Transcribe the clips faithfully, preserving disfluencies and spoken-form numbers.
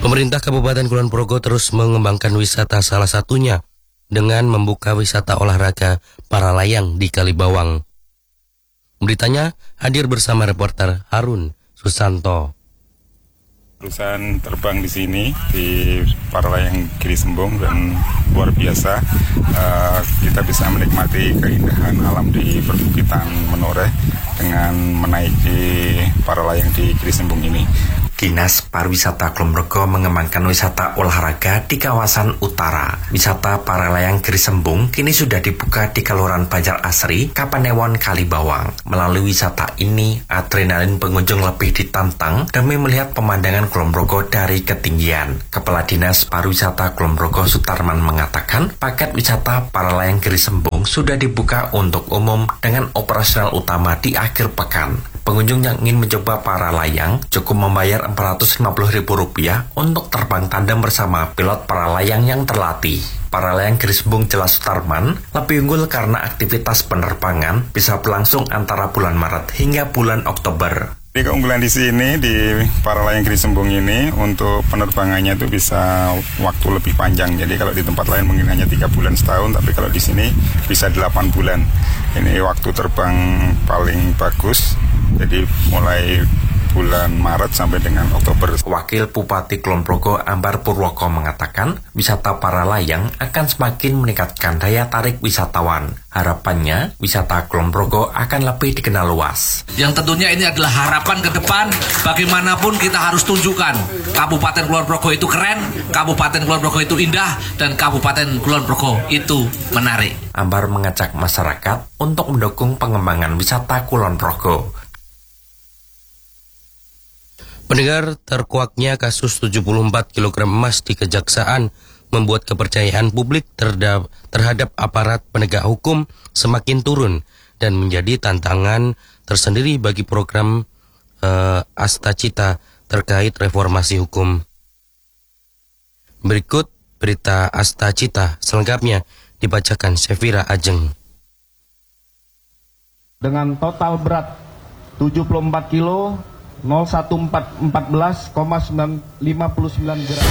Pemerintah Kabupaten Kulon Progo terus mengembangkan wisata, salah satunya dengan membuka wisata olahraga para layang di Kalibawang. Beritanya hadir bersama reporter Harun Susanto. Perusahaan terbang di sini di Paralayang Giri Sembung dan luar biasa. Uh, kita bisa menikmati keindahan alam di perbukitan Menoreh dengan menaiki Paralayang di Giri Sembung ini. Dinas Pariwisata Kulon Progo mengembangkan wisata olahraga di kawasan utara. Wisata Paralayang Giri Sembung kini sudah dibuka di Kelurahan Banjar Asri, Kapanewon, Kalibawang. Melalui wisata ini, adrenalin pengunjung lebih ditantang demi melihat pemandangan Kulon Progo dari ketinggian. Kepala Dinas Pariwisata Kulon Progo Sutarman mengatakan, paket wisata Paralayang Giri Sembung sudah dibuka untuk umum dengan operasional utama di akhir pekan. Pengunjung yang ingin mencoba para layang cukup membayar empat ratus lima puluh ribu rupiah untuk terbang tandem bersama pilot para layang yang terlatih. Paralayang Giri Sembung, jelas Sutarman, lebih unggul karena aktivitas penerbangan bisa berlangsung antara bulan Maret hingga bulan Oktober. Jadi keunggulan di sini di Paralayang Giri Sembung ini untuk penerbangannya itu bisa waktu lebih panjang. Jadi kalau di tempat lain mungkin hanya tiga bulan setahun, tapi kalau di sini bisa delapan bulan. Ini waktu terbang paling bagus. Jadi mulai bulan Maret sampai dengan Oktober. Wakil Bupati Kulon Progo Ambar Purwoko mengatakan, wisata para layang akan semakin meningkatkan daya tarik wisatawan. Harapannya, wisata Kulon Progo akan lebih dikenal luas. Yang tentunya ini adalah harapan ke depan, bagaimanapun kita harus tunjukkan Kabupaten Kulon Progo itu keren, Kabupaten Kulon Progo itu indah, dan Kabupaten Kulon Progo itu menarik. Ambar mengajak masyarakat untuk mendukung pengembangan wisata Kulon Progo. Pendengar, terkuaknya kasus tujuh puluh empat kilogram emas di Kejaksaan membuat kepercayaan publik terhadap, terhadap aparat penegak hukum semakin turun dan menjadi tantangan tersendiri bagi program uh, Astacita terkait reformasi hukum. Berikut berita Astacita selengkapnya dibacakan Sefira Ajeng. Dengan total berat tujuh puluh empat kilo nol satu empat empat belas koma sembilan lima sembilan gram.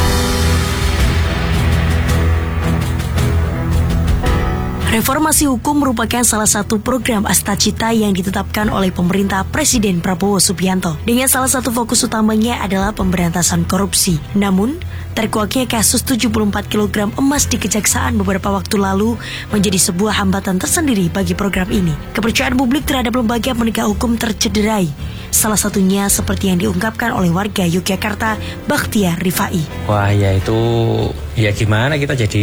Reformasi hukum merupakan salah satu program Astacita yang ditetapkan oleh pemerintah Presiden Prabowo Subianto. Dengan salah satu fokus utamanya adalah pemberantasan korupsi. Namun, terkuaknya kasus tujuh puluh empat kilogram emas di Kejaksaan beberapa waktu lalu menjadi sebuah hambatan tersendiri bagi program ini. Kepercayaan publik terhadap lembaga penegak hukum tercederai. Salah satunya seperti yang diungkapkan oleh warga Yogyakarta, Bakhtiar Rifai. Wah ya itu, ya gimana kita jadi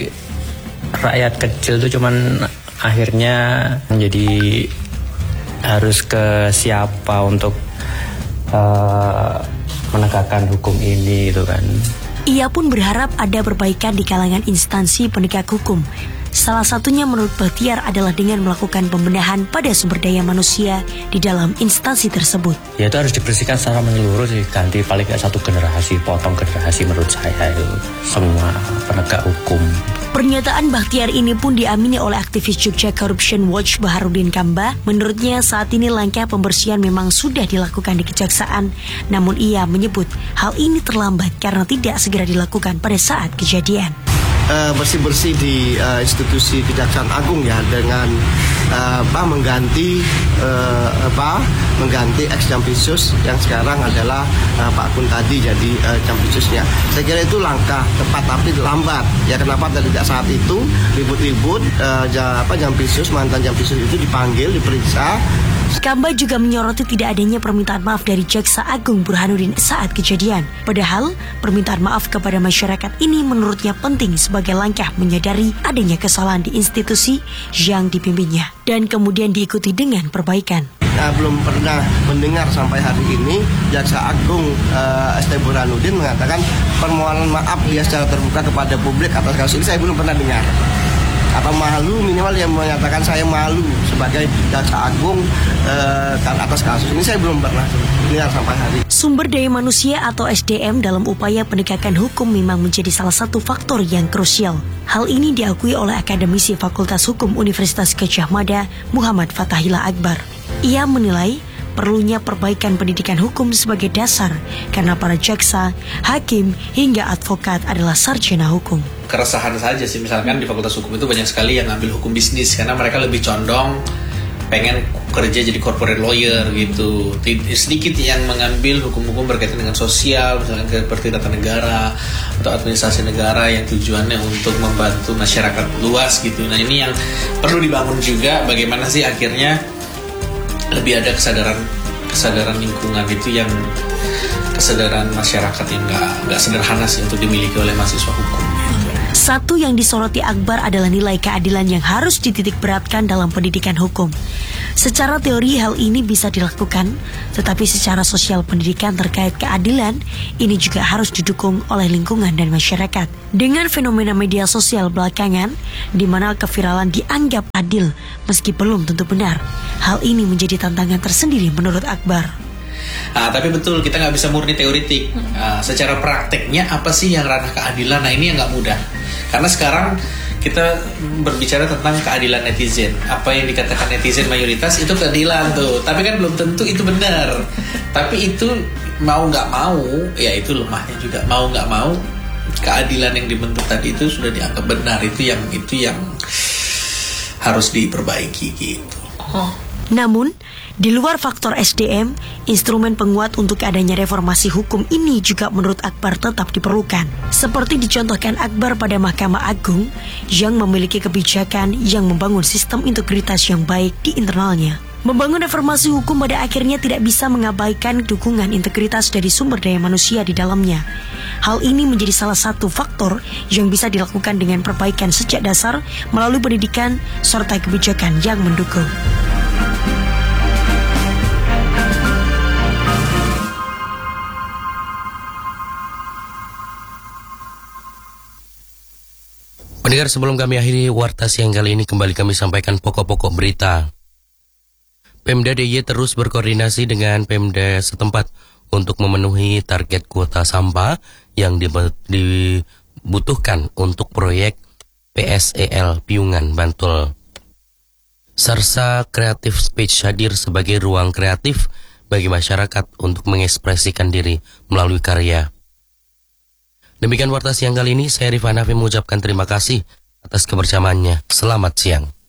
rakyat kecil tuh cuman akhirnya menjadi harus ke siapa untuk uh, menegakkan hukum ini itu kan. Ia pun berharap ada perbaikan di kalangan instansi penegak hukum. Salah satunya menurut Bakhtiar adalah dengan melakukan pembenahan pada sumber daya manusia di dalam instansi tersebut. Ya itu harus dibersihkan secara menyeluruh sih, ganti paling nggak satu generasi, potong generasi menurut saya itu semua penegak hukum. Pernyataan Bakhtiar ini pun diamini oleh aktivis Jogja Corruption Watch Baharudin Kamba. Menurutnya saat ini langkah pembersihan memang sudah dilakukan di Kejaksaan, namun ia menyebut hal ini terlambat karena tidak segera dilakukan pada saat kejadian. Uh, bersih-bersih di uh, institusi Kejaksaan Agung ya dengan uh, apa mengganti uh, apa mengganti ex Jampitsus yang sekarang adalah uh, Pak Kun tadi jadi uh, Jampitsusnya. Saya kira itu langkah tepat tapi lambat. Ya kenapa tidak saat itu ribut-ribut uh, apa Jampitsus mantan Jampitsus itu dipanggil diperiksa. Kamba juga menyoroti tidak adanya permintaan maaf dari Jaksa Agung Burhanuddin saat kejadian. Padahal, permintaan maaf kepada masyarakat ini menurutnya penting sebagai langkah menyadari adanya kesalahan di institusi yang dipimpinnya dan kemudian diikuti dengan perbaikan. Nah, belum pernah mendengar sampai hari ini Jaksa Agung uh, S T Burhanuddin mengatakan permohonan maaf dia secara terbuka kepada publik atas kasus ini. Saya belum pernah dengar. Atau malu, minimal yang menyatakan saya malu sebagai Jaksa Agung eh, atas kasus ini saya belum pernah dengar sampai hari. Sumber daya manusia atau S D M dalam upaya penegakan hukum memang menjadi salah satu faktor yang krusial. Hal ini diakui oleh akademisi Fakultas Hukum Universitas Gadjah Mada, Muhammad Fathahillah Akbar. Ia menilai perlunya perbaikan pendidikan hukum sebagai dasar karena para jaksa, hakim, hingga advokat adalah sarjana hukum. Keresahan saja sih, misalkan di Fakultas Hukum itu banyak sekali yang ngambil hukum bisnis karena mereka lebih condong pengen kerja jadi corporate lawyer gitu. Sedikit yang mengambil hukum-hukum berkaitan dengan sosial, misalkan seperti tata negara atau administrasi negara yang tujuannya untuk membantu masyarakat luas gitu. Nah ini yang perlu dibangun juga, bagaimana sih akhirnya lebih ada kesadaran kesadaran lingkungan itu, yang kesadaran masyarakat yang nggak nggak sederhana sih untuk dimiliki oleh mahasiswa hukum. Satu yang disoroti Akbar adalah nilai keadilan yang harus dititik beratkan dalam pendidikan hukum. Secara teori hal ini bisa dilakukan, tetapi secara sosial pendidikan terkait keadilan ini juga harus didukung oleh lingkungan dan masyarakat. Dengan fenomena media sosial belakangan, di mana keviralan dianggap adil meski belum tentu benar, hal ini menjadi tantangan tersendiri menurut Akbar. Nah, tapi betul kita nggak bisa murni teoritik. Nah, secara prakteknya apa sih yang ranah keadilan? Nah ini yang nggak mudah. Karena sekarang kita berbicara tentang keadilan netizen. Apa yang dikatakan netizen mayoritas itu keadilan tuh. Tapi kan belum tentu itu benar. Tapi itu mau nggak mau, ya itu lemahnya juga. Mau nggak mau, keadilan yang dibentuk tadi itu sudah dianggap benar. Itu yang itu yang harus diperbaiki gitu. Oh. Namun, di luar faktor S D M, instrumen penguat untuk adanya reformasi hukum ini juga menurut Akbar tetap diperlukan. Seperti dicontohkan Akbar pada Mahkamah Agung yang memiliki kebijakan yang membangun sistem integritas yang baik di internalnya. Membangun reformasi hukum pada akhirnya tidak bisa mengabaikan dukungan integritas dari sumber daya manusia di dalamnya. Hal ini menjadi salah satu faktor yang bisa dilakukan dengan perbaikan sejak dasar melalui pendidikan serta kebijakan yang mendukung. Pendengar, sebelum kami akhiri warta siang kali ini, kembali kami sampaikan pokok-pokok berita. Pemda D I Y terus berkoordinasi dengan Pemda setempat untuk memenuhi target kuota sampah yang dibutuhkan untuk proyek P S E L Piungan, Bantul. Sarsa Kreatif Space hadir sebagai ruang kreatif bagi masyarakat untuk mengekspresikan diri melalui karya. Demikian warta siang kali ini, saya Rifan Hafim mengucapkan terima kasih atas kebersamaannya. Selamat siang.